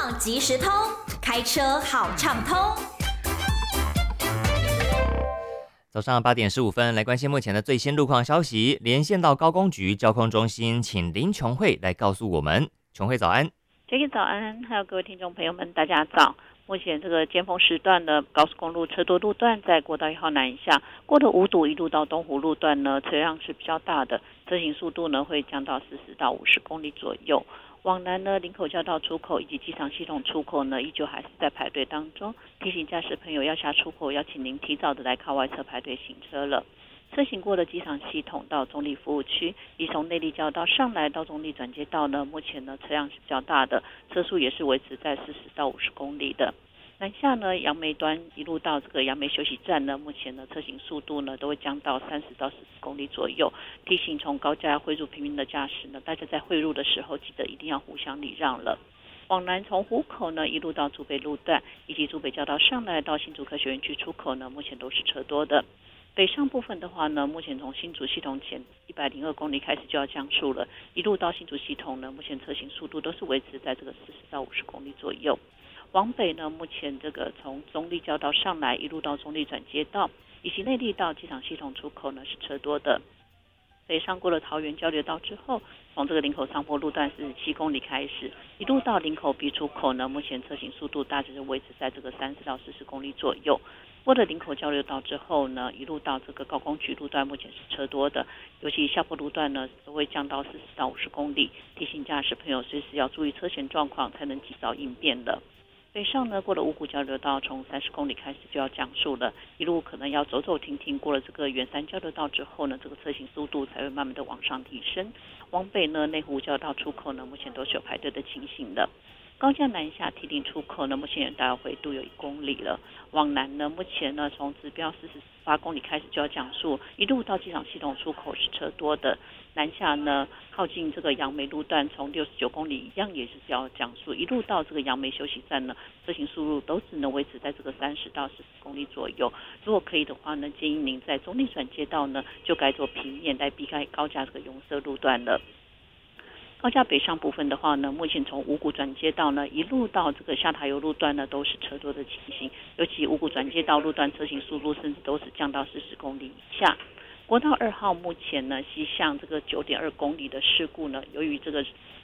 况即时通，开车好畅通。 早上8点15分，来关心目前的最新路况消息。连线到高工局交通中心，请林琼慧来告诉我们。琼慧早安。 Jacky 早安，还有各位听众朋友们，大家早。目前这个尖峰时段的高速公路车多路段，在国道1号南下过了五堵一路到东湖路段呢，车辆是比较大的，车行速度呢会降到40到50公里左右。往南呢，林口交道出口以及机场系统出口呢，依旧还是在排队当中。提醒驾驶朋友要下出口，要请您提早的来靠外侧排队行车了。车行过了机场系统到中立服务区，以从内坜交道上来到中立转接道呢，目前呢车辆是比较大的，车速也是维持在40到50公里的。南下呢，杨梅端一路到这个杨梅休息站呢，目前呢车行速度呢都会降到30到40公里左右。提醒从高架汇入平民的驾驶呢，大家在汇入的时候记得一定要互相礼让了。往南从湖口呢一路到竹北路段以及竹北交道上来到新竹科学园区出口呢，目前都是车多的。北上部分的话呢，目前从新竹系统前102公里开始就要降速了，一路到新竹系统呢，目前车行速度都是维持在这个40到50公里左右。往北呢，目前这个从中立交道上来一路到中立转接道以及内坜到机场系统出口呢是车多的。北上过了桃园交流道之后，从这个林口上坡路段47公里开始，一路到林口 B 出口呢，目前车行速度大致是维持在这个30到40公里左右。过了林口交流道之后呢，一路到这个高工局路段，目前是车多的，尤其下坡路段呢都会降到40到50公里，提醒驾驶朋友随时要注意车前状况，才能及早应变了。北上呢，过了五股交流道，从30公里开始就要降速了，一路可能要走走停停，过了这个圆山交流道之后呢，这个车行速度才会慢慢的往上提升。往北呢，内湖交流道出口呢，目前都是有排队的情形的。高架南下提顶出口呢，目前大回度有1公里了。往南呢，目前呢从指标48公里开始就要降速，一路到机场系统出口是车多的。南下呢，靠近这个杨梅路段，从69公里一样也是要降速，一路到这个杨梅休息站呢，车行速度都只能维持在这个30到40公里左右。如果可以的话呢，建议您在中立转接道呢，就改走平面来避开高架这个拥塞路段了。高架北上部分的话呢，目前从五股转接道呢一路到这个下塔油路段呢，都是车多的情形，尤其五股转接道路段车行速度甚至都是降到40公里以下。国道2号目前呢西向这个9.2公里的事故呢，由于这个